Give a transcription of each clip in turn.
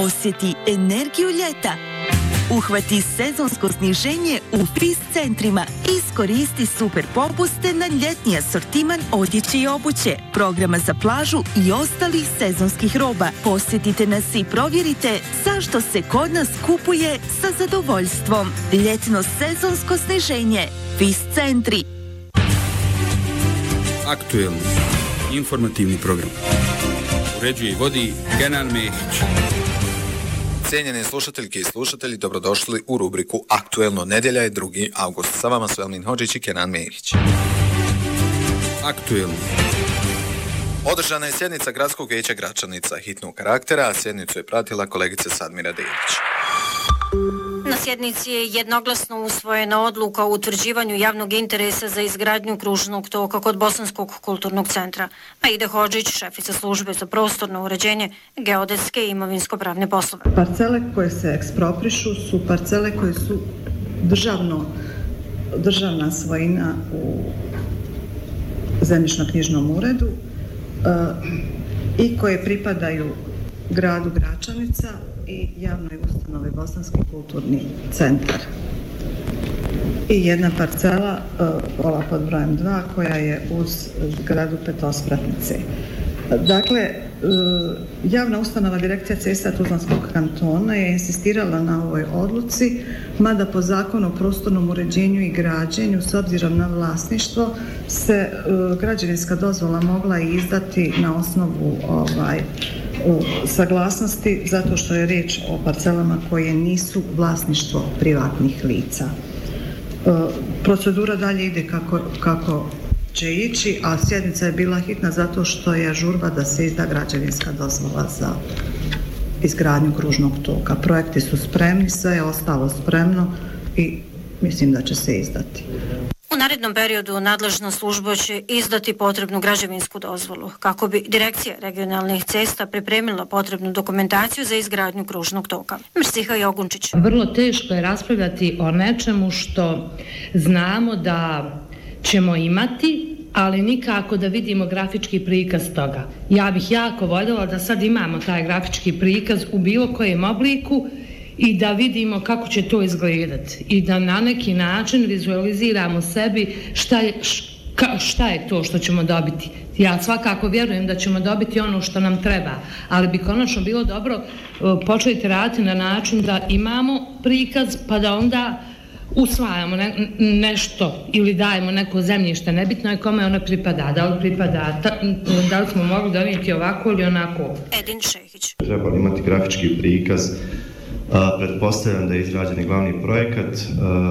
Osjeti energiju ljeta. Uhvati sezonsko sniženje u FIS centrima i iskoristi super popuste na ljetni asortiman odjeće i obuće, programa za plažu i ostalih sezonskih roba. Posjetite nas i provjerite zašto se kod nas kupuje sa zadovoljstvom. Ljetno sezonsko sniženje. FIS centri. Aktuelni informativni program. Uređuje i vodi Kenan Mehić. Cijenjene slušateljke i slušatelji, dobrodošli u rubriku Aktuelno. Nedjelja je 2. avgust. Sa vama su Elmin Hodžić i Kenan Mehić. Aktuelno. Održana je sjednica Gradskog vijeća Gračanica hitnog karaktera, a sjednicu je pratila kolegica Sadmira Delić. Na sjednici je jednoglasno usvojena odluka o utvrđivanju javnog interesa za izgradnju kružnog toka kod Bosanskog kulturnog centra. Aida Hodžić, šefica službe za prostorno uređenje, geodetske i imovinsko-pravne poslove. Parcele koje se eksproprišu su parcele koje su državna svojina u zemljišno-knjižnom uredu i koje pripadaju gradu Gračanica i javnoj ustanovi Bosanski kulturni centar. I jedna parcela, ova pod brojem 2, koja je uz zgradu Petospratnice. Dakle, javna ustanova Direkcija cesta Tuzlanskog kantona je insistirala na ovoj odluci, mada po zakonu o prostornom uređenju i građenju, s obzirom na vlasništvo, se građevinska dozvola mogla izdati na osnovu saglasnosti, zato što je riječ o parcelama koje nisu vlasništvo privatnih lica. Procedura dalje ide kako će ići, a sjednica je bila hitna zato što je žurba da se izda građevinska dozvola za izgradnju kružnog toka. Projekti su spremni, sve je ostalo spremno i mislim da će se izdati. U narednom periodu nadležna služba će izdati potrebnu građevinsku dozvolu kako bi Direkcija regionalnih cesta pripremila potrebnu dokumentaciju za izgradnju kružnog toka. Mrsiha Jogunčić. Vrlo teško je raspravljati o nečemu što znamo da ćemo imati, ali nikako da vidimo grafički prikaz toga. Ja bih jako voljela da sad imamo taj grafički prikaz u bilo kojem obliku i da vidimo kako će to izgledati i da na neki način vizualiziramo sebi šta je to što ćemo dobiti. Ja svakako vjerujem da ćemo dobiti ono što nam treba, ali bi konačno bilo dobro početi raditi na način da imamo prikaz pa da onda usvajamo nešto ili dajemo neko zemljište, nebitno je kome ono pripada, da li smo mogli donijeti ovako ili onako. Edin Šehić. Trebali imati grafički prikaz, pretpostavljam da je izrađen glavni projekat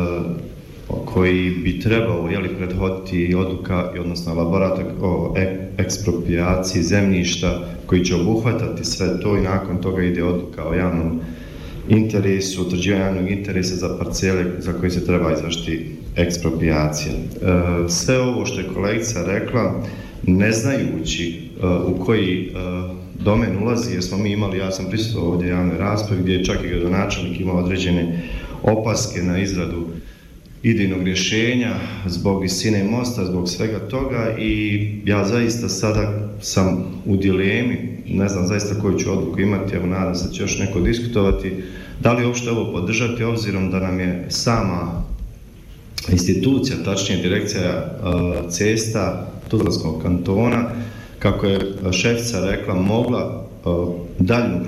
koji bi trebao prethoditi odluka, odnosno elaborat o eksproprijaciji zemljišta koji će obuhvatati sve to i nakon toga ide odluka o javnom interesu, utvrđivanje javnog interesa za parcele za koje se treba izvršiti eksproprijacija. Sve ovo što je kolegica rekla, ne znajući u koji domen ulazi, jer smo mi imali, ja sam prisustvovao ovdje javnoj raspravi gdje je čak i gradonačelnik imao određene opaske na izradu idejnog rješenja zbog visine mosta, zbog svega toga i ja zaista sada sam u dilemi, ne znam zaista koju ću odluku imati, evo nadam se da će još neko diskutovati, da li uopšte ovo podržati obzirom da nam je sama institucija, tačnije Direkcija cesta Tuzlanskog kantona, kako je šefica rekla, mogla daljnju